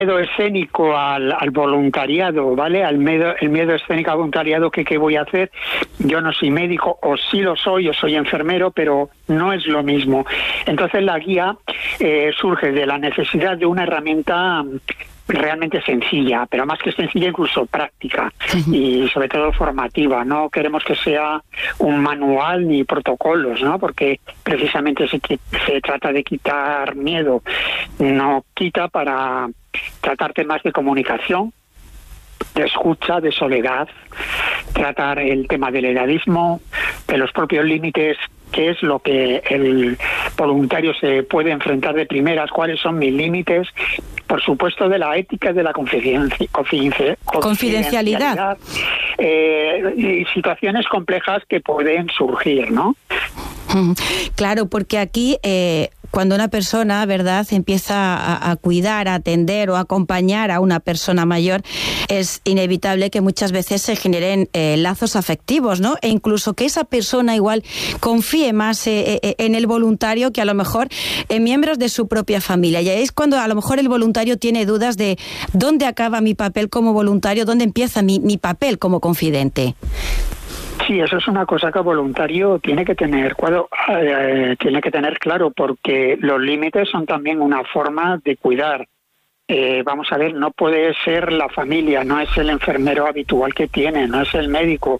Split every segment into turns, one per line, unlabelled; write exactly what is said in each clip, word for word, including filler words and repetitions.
miedo escénico al, al voluntariado, ¿vale? Al miedo, el miedo escénico al voluntariado, que qué voy a hacer. Yo no soy médico, o sí lo soy, yo soy enfermero, pero no es lo mismo. Entonces la guía eh, surge de la necesidad de una herramienta realmente sencilla, pero más que sencilla, incluso práctica y sobre todo formativa. No queremos que sea un manual ni protocolos, ¿no? Porque precisamente se, se trata de quitar miedo, no quita para tratar temas de comunicación, de escucha, de soledad, tratar el tema del edadismo, de los propios límites, qué es lo que el voluntario se puede enfrentar de primeras, cuáles son mis límites, por supuesto de la ética y de la confidencia, confidencia,
confidencialidad,
eh, y situaciones complejas que pueden surgir, ¿no?
Claro, porque aquí eh, cuando una persona, ¿verdad?, empieza a, a cuidar, a atender o a acompañar a una persona mayor, es inevitable que muchas veces se generen eh, lazos afectivos, ¿no? E incluso que esa persona igual confíe más eh, eh, en el voluntario que a lo mejor en miembros de su propia familia. Y ahí es cuando a lo mejor el voluntario tiene dudas de dónde acaba mi papel como voluntario, dónde empieza mi, mi papel como confidente.
Sí, eso es una cosa que el voluntario tiene que tener cuando, eh, tiene que tener claro, porque los límites son también una forma de cuidar. Eh, vamos a ver, no puede ser la familia, no es el enfermero habitual que tiene, no es el médico,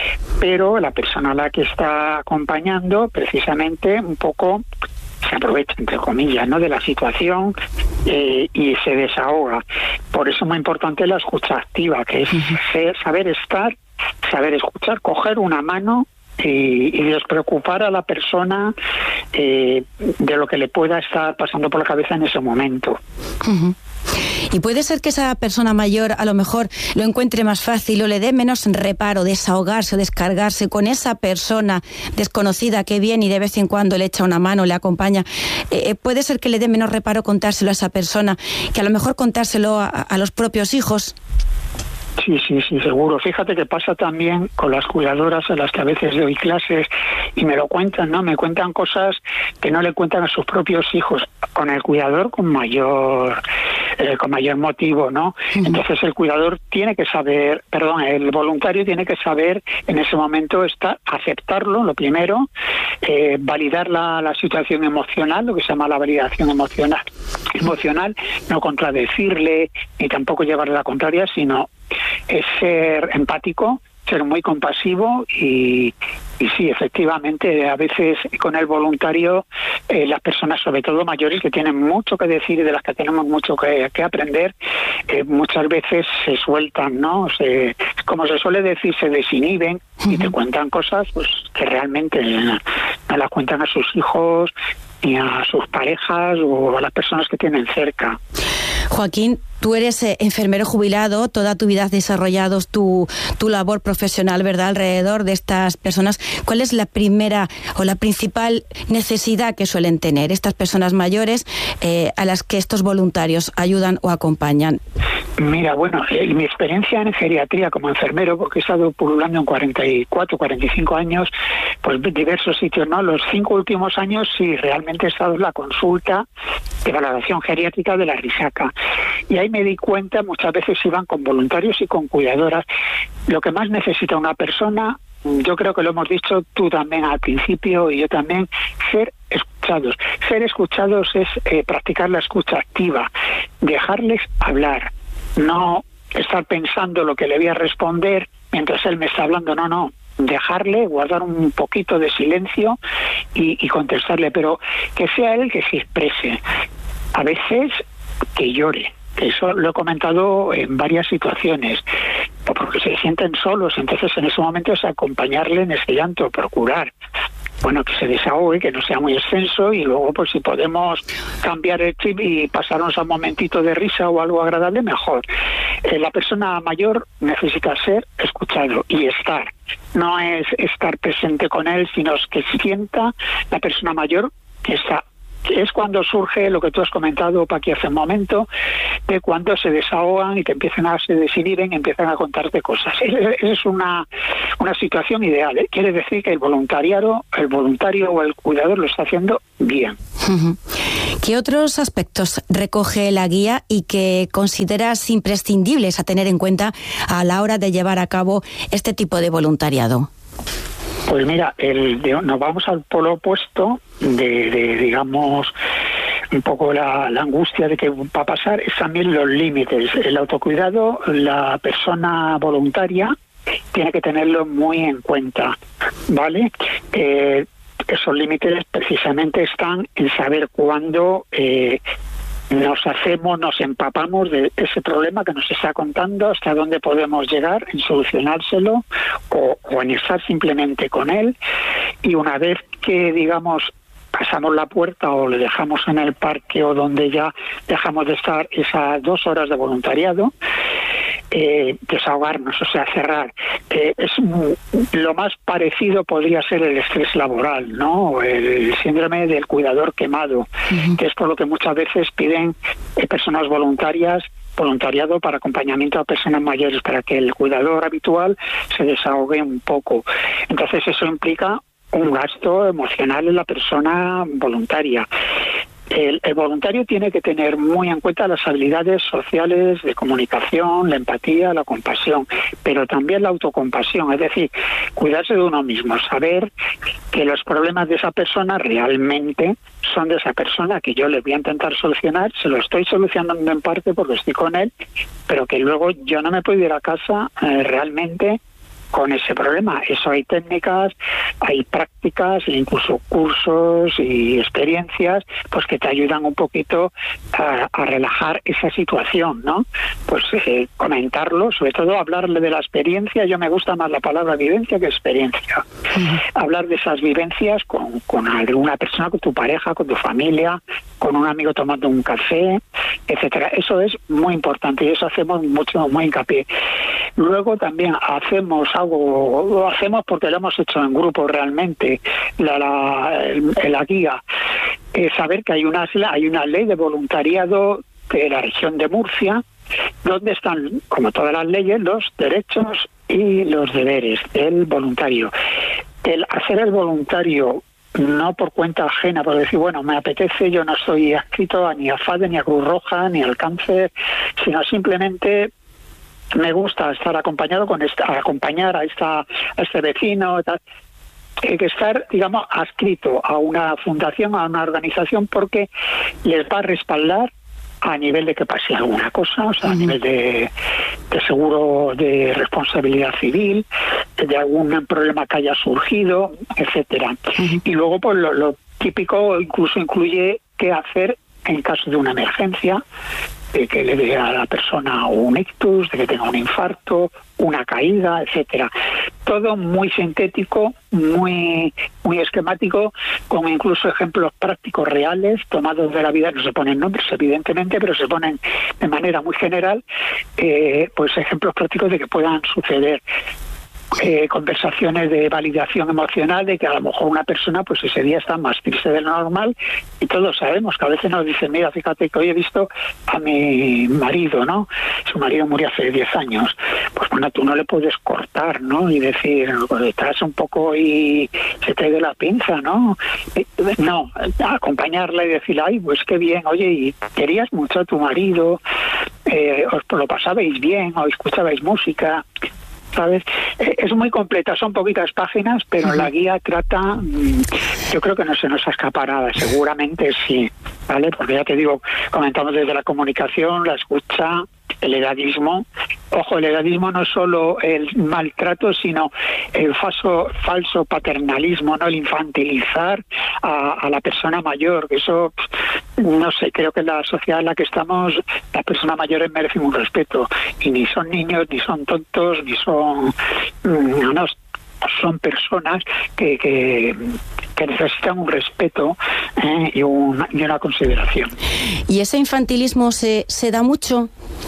pero la persona a la que está acompañando precisamente un poco se aprovecha, entre comillas, ¿no?, de la situación eh, y se desahoga. Por eso es muy importante la escucha activa, que es ser, saber estar, saber escuchar, coger una mano y, y despreocupar a la persona eh, de lo que le pueda estar pasando por la cabeza en ese momento.
Uh-huh. Y puede ser que esa persona mayor a lo mejor lo encuentre más fácil o le dé menos reparo desahogarse o descargarse con esa persona desconocida que viene y de vez en cuando le echa una mano, le acompaña. Eh, puede ser que le dé menos reparo contárselo a esa persona que a lo mejor contárselo a, a los propios hijos.
Sí, sí, sí, seguro. Fíjate que pasa también con las cuidadoras a las que a veces doy clases y me lo cuentan, ¿no? Me cuentan cosas que no le cuentan a sus propios hijos. Con el cuidador con mayor eh, con mayor motivo, ¿no? Uh-huh. Entonces el cuidador tiene que saber, perdón, el voluntario tiene que saber en ese momento estar, aceptarlo, lo primero, eh, validar la, la situación emocional, lo que se llama la validación emocional, emocional, no contradecirle ni tampoco llevarle la contraria, sino es ser empático, ser muy compasivo y, y sí, efectivamente, a veces con el voluntario, eh, las personas, sobre todo mayores, que tienen mucho que decir y de las que tenemos mucho que, que aprender, eh, muchas veces se sueltan, ¿no? Se, como se suele decir, se desinhiben y te cuentan cosas pues que realmente no, no las cuentan a sus hijos ni a sus parejas o a las personas que tienen cerca.
Joaquín, tú eres eh, enfermero jubilado, toda tu vida has desarrollado tu, tu labor profesional, ¿verdad?, alrededor de estas personas. ¿Cuál es la primera o la principal necesidad que suelen tener estas personas mayores eh, a las que estos voluntarios ayudan o acompañan?
Mira, bueno, en mi experiencia en geriatría como enfermero, porque he estado pululando en cuarenta y cuatro, cuarenta y cinco años, pues diversos sitios, ¿no? Los cinco últimos años sí, realmente he estado en la consulta de valoración geriátrica de la Risaca. Y ahí me di cuenta, muchas veces iban con voluntarios y con cuidadoras. Lo que más necesita una persona, yo creo que lo hemos dicho tú también al principio y yo también, ser escuchados. Ser escuchados es eh, practicar la escucha activa, dejarles hablar, no estar pensando lo que le voy a responder mientras él me está hablando, no, no. Dejarle, guardar un poquito de silencio y, y contestarle, pero que sea él que se exprese. A veces que llore, que eso lo he comentado en varias situaciones, porque se sienten solos, entonces en ese momento es acompañarle en ese llanto, procurar, bueno, que se desahogue, que no sea muy extenso y luego pues si podemos cambiar el chip y pasarnos a un momentito de risa o algo agradable, mejor. Eh, la persona mayor necesita ser escuchado y estar. No es estar presente con él, sino que sienta la persona mayor que está. Es cuando surge lo que tú has comentado, Paqui, hace un momento, de cuando se desahogan y te empiezan a se desinhiben y empiezan a contarte cosas. Es una, una situación ideal, ¿eh? Quiere decir que el voluntariado, el voluntario o el cuidador lo está haciendo bien.
¿Qué otros aspectos recoge la guía y que consideras imprescindibles a tener en cuenta a la hora de llevar a cabo este tipo de voluntariado?
Pues mira, el, nos vamos al polo opuesto de, de digamos, un poco la, la angustia de que va a pasar, es también los límites. El autocuidado, la persona voluntaria tiene que tenerlo muy en cuenta, ¿vale? Eh, esos límites precisamente están en saber cuándo eh, nos hacemos, nos empapamos de ese problema que nos está contando, hasta dónde podemos llegar en solucionárselo o, o en estar simplemente con él. Y una vez que, digamos, pasamos la puerta o le dejamos en el parque o donde ya dejamos de estar esas dos horas de voluntariado, eh, desahogarnos, o sea, cerrar. Eh, es lo más parecido podría ser el estrés laboral, ¿no? El síndrome del cuidador quemado, uh-huh. que es por lo que muchas veces piden eh, personas voluntarias voluntariado para acompañamiento a personas mayores, para que el cuidador habitual se desahogue un poco. Entonces eso implica un gasto emocional en la persona voluntaria. El, el voluntario tiene que tener muy en cuenta las habilidades sociales de comunicación, la empatía, la compasión, pero también la autocompasión, es decir, cuidarse de uno mismo, saber que los problemas de esa persona realmente son de esa persona, que yo le voy a intentar solucionar, se lo estoy solucionando en parte porque estoy con él, pero que luego yo no me puedo ir a casa eh, realmente con ese problema. Eso hay técnicas, hay prácticas, incluso cursos y experiencias, pues que te ayudan un poquito a, a relajar esa situación, ¿no? Pues eh, comentarlo, sobre todo hablarle de la experiencia. Yo me gusta más la palabra vivencia que experiencia. Uh-huh. Hablar de esas vivencias con, con alguna persona, con tu pareja, con tu familia, con un amigo tomando un café, etcétera. Eso es muy importante y eso hacemos mucho, muy hincapié. Luego también hacemos algo, lo hacemos porque lo hemos hecho en grupo realmente, la, la, la guía, es saber que hay una, hay una ley de voluntariado de la región de Murcia, donde están, como todas las leyes, los derechos y los deberes del voluntario. El hacer el voluntario no por cuenta ajena, por decir, bueno, me apetece, yo no estoy adscrito a ni a FADE, ni a Cruz Roja, ni al cáncer, sino simplemente me gusta estar acompañado con esta, acompañar a esta a este vecino, tal. Hay que estar, digamos, adscrito a una fundación, a una organización, porque les va a respaldar a nivel de que pase alguna cosa, o sea, uh-huh. a nivel de, de seguro de responsabilidad civil, de algún problema que haya surgido, etcétera. Uh-huh. Y luego, pues lo, lo típico incluso incluye qué hacer en caso de una emergencia, de que le dé a la persona un ictus, de que tenga un infarto, una caída, etcétera. Todo muy sintético, muy muy esquemático, con incluso ejemplos prácticos reales tomados de la vida. No se ponen nombres, evidentemente, pero se ponen de manera muy general, eh, pues ejemplos prácticos de que puedan suceder. Eh, conversaciones de validación emocional, de que a lo mejor una persona pues ese día está más triste de lo normal, y todos sabemos que a veces nos dicen, mira, fíjate que hoy he visto a mi marido, ¿no? Su marido murió hace diez años. Pues bueno, tú no le puedes cortar, ¿no? Y decir, pues estás un poco y se te ha ido la pinza, ¿no? Eh, no, acompañarla y decirle, ay, pues qué bien, oye, y querías mucho a tu marido, eh, os lo pasabais bien, o escuchabais música, ¿sabes? Es muy completa, son poquitas páginas, pero uh-huh. la guía trata, yo creo que no se nos escapa nada, seguramente sí, ¿vale? Porque ya te digo, comentamos desde la comunicación, la escucha, el edadismo. Ojo, el edadismo no es solo el maltrato, sino el falso, falso paternalismo, no, el infantilizar a, a la persona mayor, que eso, no sé, creo que en la sociedad en la que estamos, las personas mayores merecen un respeto, y ni son niños, ni son tontos, ni son, no, no son personas que, que, que necesitan un respeto eh, y, un, y una consideración.
¿Y ese infantilismo se, se da mucho?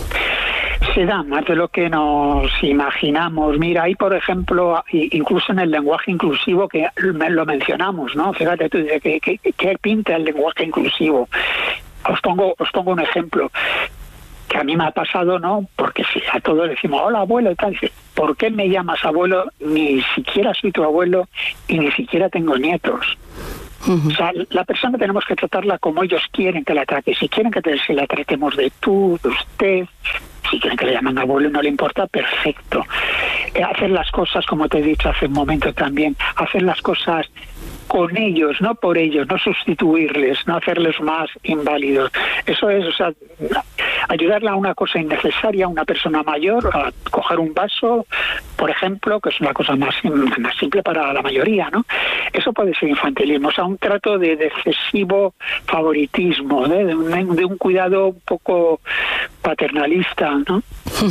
Se da más de lo que nos imaginamos. Mira, hay, por ejemplo, incluso en el lenguaje inclusivo, que lo mencionamos, ¿no? Fíjate tú, ¿qué, qué, qué pinta el lenguaje inclusivo? Os pongo, os pongo un ejemplo que a mí me ha pasado, ¿no? Porque si a todos decimos, hola abuelo y tal, ¿por qué me llamas abuelo? Ni siquiera soy tu abuelo y ni siquiera tengo nietos. Uh-huh. O sea, la persona tenemos que tratarla como ellos quieren que la trate. Si quieren que te, si la tratemos de tú, de usted, si quieren que le llamen abuelo y no le importa, perfecto. Eh, hacer las cosas, como te he dicho hace un momento también, hacer las cosas con ellos, no por ellos, no sustituirles, no hacerles más inválidos. Eso es, o sea, ayudarle a una cosa innecesaria, a una persona mayor, a coger un vaso, por ejemplo, que es una cosa más, más simple para la mayoría, ¿no? Eso puede ser infantilismo, o sea, un trato de, de excesivo favoritismo, ¿eh? de, un, de un cuidado un poco paternalista, ¿no?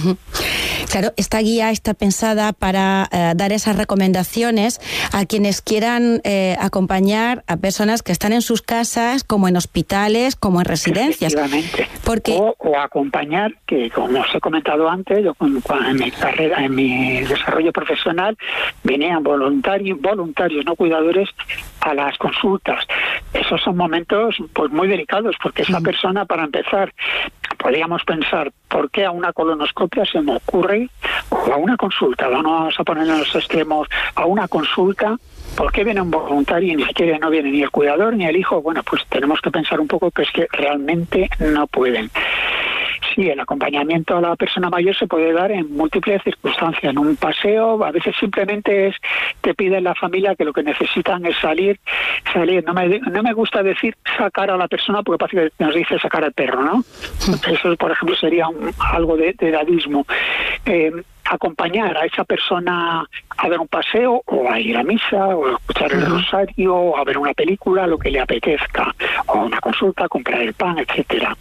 Claro, esta guía está pensada para eh, dar esas recomendaciones a quienes quieran eh, acompañar a personas que están en sus casas, como en hospitales, como en residencias.
Efectivamente.
Porque...
O, o acompañar, que como os he comentado antes, yo con, con, en mi carrera, en mi desarrollo profesional, venían voluntarios, voluntarios, no cuidadores, a las consultas. Esos son momentos pues muy delicados, porque esa persona, para empezar, podríamos pensar, ¿por qué a una colonoscopia se me ocurre, o a una consulta, vamos a poner en los extremos, a una consulta, ¿por qué viene un voluntario y ni siquiera no viene ni el cuidador ni el hijo? Bueno, pues tenemos que pensar un poco que es que realmente no pueden. Sí, el acompañamiento a la persona mayor se puede dar en múltiples circunstancias. En un paseo, a veces simplemente es te pide la familia que lo que necesitan es salir, salir. No me, no me gusta decir sacar a la persona porque parece que nos dice sacar al perro, ¿no? Eso, por ejemplo, sería un, algo de, de edadismo. Eh, acompañar a esa persona a dar un paseo o a ir a misa o a escuchar el rosario o a ver una película, lo que le apetezca, o a una consulta, comprar el pan, etcétera.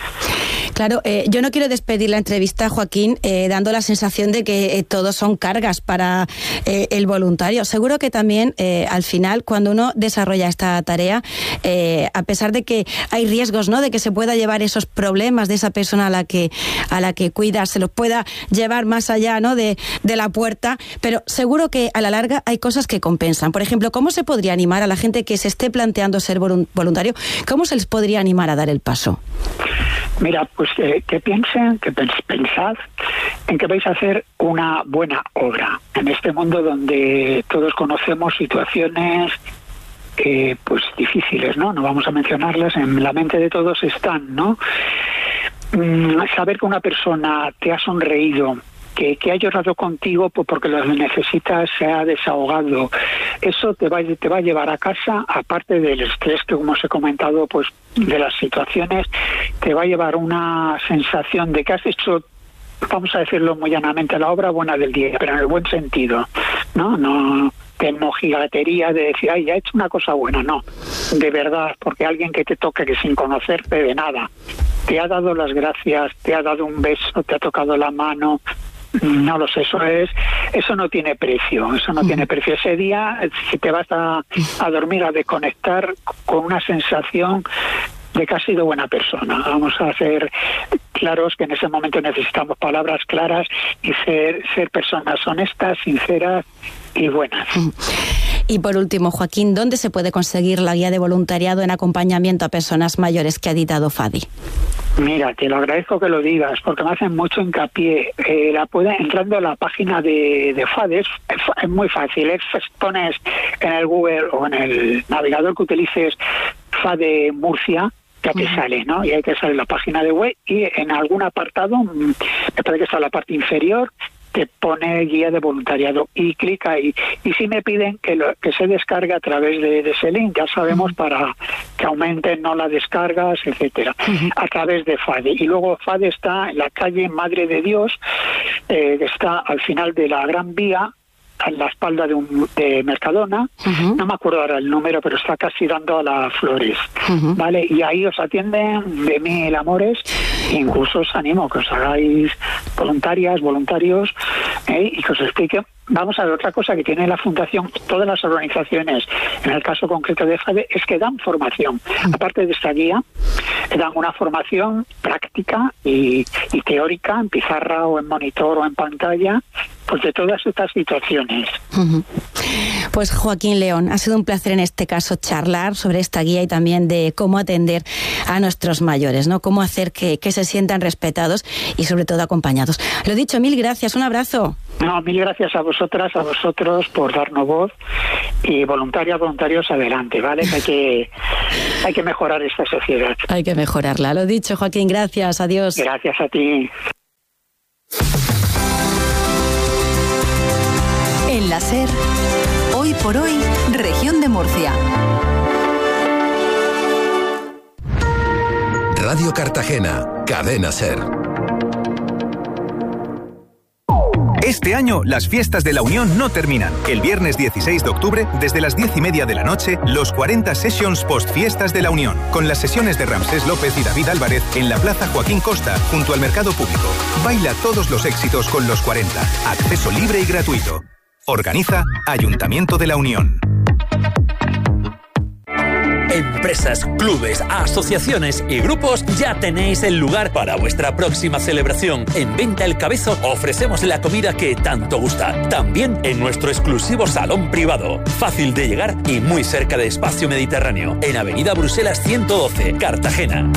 Claro, eh, yo no quiero despedir la entrevista, Joaquín, eh, dando la sensación de que eh, todos son cargas para eh, el voluntario. Seguro que también, eh, al final, cuando uno desarrolla esta tarea, eh, a pesar de que hay riesgos, ¿no?, de que se pueda llevar esos problemas de esa persona a la que a la que cuida, se los pueda llevar más allá, ¿no?, de, de la puerta, pero seguro que a la larga hay cosas que compensan. Por ejemplo, ¿cómo se podría animar a la gente que se esté planteando ser voluntario? ¿Cómo se les podría animar a dar el paso?
Mira, pues eh, que piensen, que pensad en que vais a hacer una buena obra en este mundo donde todos conocemos situaciones eh, pues difíciles, ¿no? No vamos a mencionarlas, en la mente de todos están, ¿no? Mm, saber que una persona te ha sonreído, que, que ha llorado contigo pues porque lo necesitas, se ha desahogado, eso te va, te va a llevar a casa, aparte del estrés que, como os he comentado, pues de las situaciones, te va a llevar una sensación de que has hecho, vamos a decirlo muy llanamente, la obra buena del día, pero en el buen sentido, ¿no? No de mojigatería, de decir, ay, ya he hecho una cosa buena, no, de verdad, porque alguien que te toque, que sin conocerte de nada, te ha dado las gracias, te ha dado un beso, te ha tocado la mano, no lo sé, eso es, eso no tiene precio, eso no tiene precio. Ese día, si te vas a, a dormir, a desconectar con una sensación de que has sido buena persona. Vamos a ser claros que en ese momento necesitamos palabras claras y ser, ser personas honestas, sinceras y buenas.
Y por último, Joaquín, ¿dónde se puede conseguir la guía de voluntariado en acompañamiento a personas mayores que ha editado FADI?
Mira, te lo agradezco que lo digas, porque me hacen mucho hincapié. Eh, la puede, entrando a la página de, de FADI, es, es muy fácil. Es, pones en el Google o en el navegador que utilices FADI Murcia, ya te uh-huh. sale, ¿no? Y ahí te sale la página de web y en algún apartado, me parece que está en la parte inferior, te pone guía de voluntariado y clica ahí. Y si me piden que lo, que se descargue a través de, de ese link, ya sabemos, uh-huh. para que aumenten no las descargas, etcétera, uh-huh. a través de FADI. Y luego FADI está en la calle Madre de Dios, eh, que está al final de la Gran Vía, a la espalda de, un, de Mercadona, uh-huh. no me acuerdo ahora el número, pero está casi dando a las Flores, uh-huh. ¿vale? Y ahí os atienden de mil amores, incluso os animo que os hagáis voluntarias, voluntarios, ¿eh? y que os explique. Vamos a ver, otra cosa que tiene la Fundación, todas las organizaciones, en el caso concreto de FADI, es que dan formación. Aparte de esta guía, dan una formación práctica y, y teórica, en pizarra o en monitor o en pantalla, pues de todas estas situaciones.
Uh-huh. Pues Joaquín León, ha sido un placer en este caso charlar sobre esta guía y también de cómo atender a nuestros mayores, ¿no? Cómo hacer que, que se sientan respetados y sobre todo acompañados. Lo dicho, mil gracias, un abrazo.
No, mil gracias a vosotras, a vosotros por darnos voz, y voluntarias, voluntarios, adelante, ¿vale? Que hay que, hay que mejorar esta sociedad.
Hay que mejorarla. Lo dicho, Joaquín, gracias, adiós.
Gracias a ti.
En la SER, hoy por hoy, Región de Murcia.
Radio Cartagena, Cadena SER.
Este año, las fiestas de la Unión no terminan. El viernes dieciséis de octubre, desde las diez y media de la noche, los cuarenta Sessions Post-Fiestas de la Unión, con las sesiones de Ramsés López y David Álvarez en la Plaza Joaquín Costa, junto al Mercado Público. Baila todos los éxitos con los cuarenta. Acceso libre y gratuito. Organiza Ayuntamiento de la Unión.
Empresas, clubes, asociaciones y grupos, ya tenéis el lugar para vuestra próxima celebración. En Venta El Cabezo ofrecemos la comida que tanto gusta. También en nuestro exclusivo salón privado. Fácil de llegar y muy cerca de Espacio Mediterráneo. En Avenida Bruselas ciento doce, Cartagena.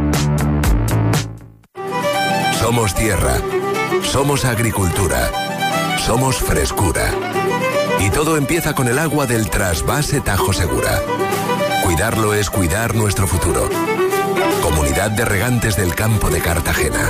Somos tierra. Somos agricultura. Somos frescura. Y todo empieza con el agua del trasvase Tajo Segura. Cuidarlo es cuidar nuestro futuro. Comunidad de Regantes del Campo de Cartagena.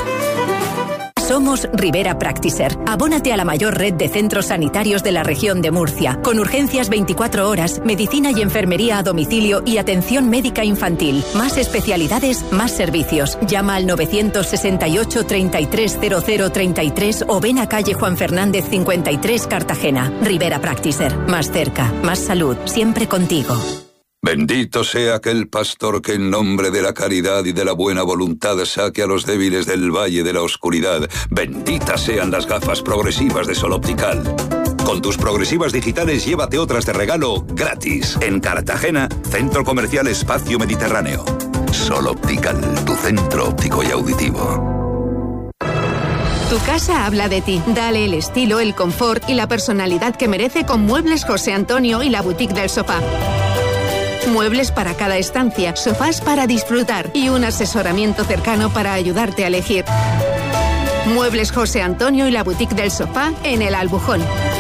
Somos Rivera Practiser. Abónate a la mayor red de centros sanitarios de la región de Murcia, con urgencias veinticuatro horas, medicina y enfermería a domicilio y atención médica infantil. Más especialidades, más servicios. Llama al novecientos sesenta y ocho, treinta y tres, cero cero treinta y tres o ven a calle Juan Fernández cincuenta y tres, Cartagena. Rivera Practiser. Más cerca, más salud, siempre contigo.
Bendito sea aquel pastor que en nombre de la caridad y de la buena voluntad saque a los débiles del valle de la oscuridad. Benditas sean las gafas progresivas de Sol Optical. Con tus progresivas digitales llévate otras de regalo gratis. En Cartagena, Centro Comercial Espacio Mediterráneo. Sol Optical, tu centro óptico y auditivo.
Tu casa habla de ti. Dale el estilo, el confort y la personalidad que merece con Muebles José Antonio y la Boutique del Sofá. Muebles para cada estancia, sofás para disfrutar y un asesoramiento cercano para ayudarte a elegir. Muebles José Antonio y la Boutique del Sofá en El Albujón.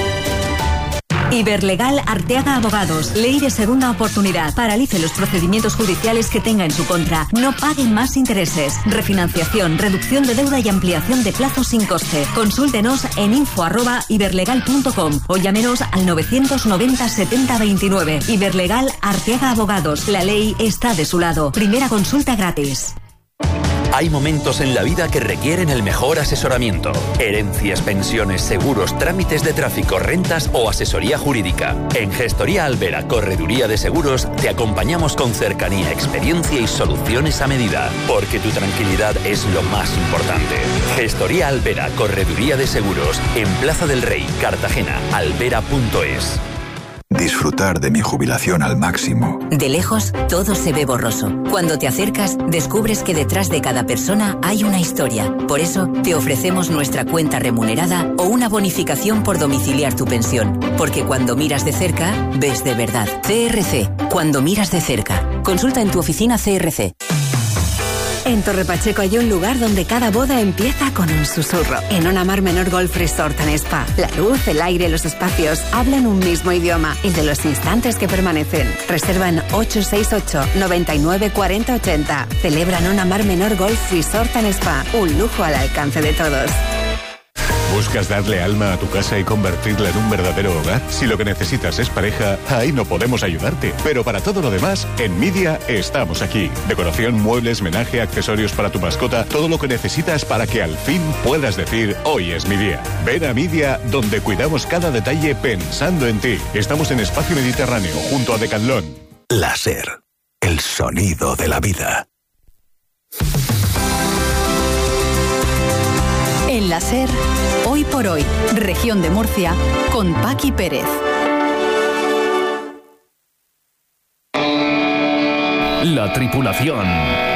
Iberlegal Arteaga Abogados. Ley de segunda oportunidad. Paralice los procedimientos judiciales que tenga en su contra. No paguen más intereses. Refinanciación, reducción de deuda y ampliación de plazos sin coste. Consúltenos en info arroba iberlegal punto com o llámenos al novecientos noventa, setenta, veintinueve. Iberlegal Arteaga Abogados. La ley está de su lado. Primera consulta gratis.
Hay momentos en la vida que requieren el mejor asesoramiento. Herencias, pensiones, seguros, trámites de tráfico, rentas o asesoría jurídica. En Gestoría Albera, Correduría de Seguros, te acompañamos con cercanía, experiencia y soluciones a medida. Porque tu tranquilidad es lo más importante. Gestoría Albera, Correduría de Seguros, en Plaza del Rey, Cartagena, albera punto es.
Disfrutar de mi jubilación al máximo.
De lejos, todo se ve borroso. Cuando te acercas, descubres que detrás de cada persona hay una historia. Por eso, te ofrecemos nuestra cuenta remunerada o una bonificación por domiciliar tu pensión. Porque cuando miras de cerca, ves de verdad. C R C. Cuando miras de cerca. Consulta en tu oficina C R C. En Torre Pacheco hay un lugar donde cada boda empieza con un susurro. En Ona Mar Menor Golf Resort and Spa. La luz, el aire, los espacios hablan un mismo idioma, el de los instantes que permanecen. Reservan ocho seis ocho, noventa y nueve, cuarenta, ochenta. Celebran Ona Mar Menor Golf Resort and Spa. Un lujo al alcance de todos.
¿Buscas darle alma a tu casa y convertirla en un verdadero hogar? Si lo que necesitas es pareja, ahí no podemos ayudarte. Pero para todo lo demás, en Midia estamos aquí. Decoración, muebles, menaje, accesorios para tu mascota, todo lo que necesitas para que al fin puedas decir, hoy es mi día. Ven a Midia, donde cuidamos cada detalle pensando en ti. Estamos en Espacio Mediterráneo, junto a Decathlon.
La SER, el sonido de la vida.
En la SER, hoy por hoy, Región de Murcia, con Paqui Pérez.
La tripulación.